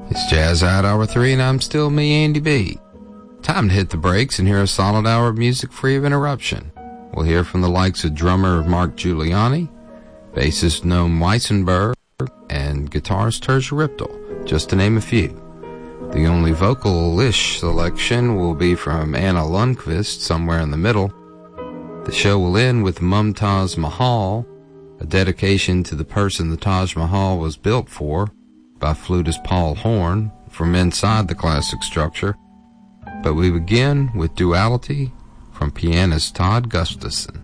It's Jazz Out Hour 3, and I'm still me, Andy B. Time to hit the brakes and hear a solid hour of music free of interruption. We'll hear from the likes of drummer Mark Giuliani, bassist Noam Weissenberg, and guitarist Terje Riptel, just to name a few. The only vocal-ish selection will be from Anna Lundqvist, somewhere in the middle. The show will end with Mumtaz Mahal, a dedication to the person the Taj Mahal was built for, by flutist Paul Horn, from inside the classic structure. But we begin with Duality from pianist Todd Gustafson.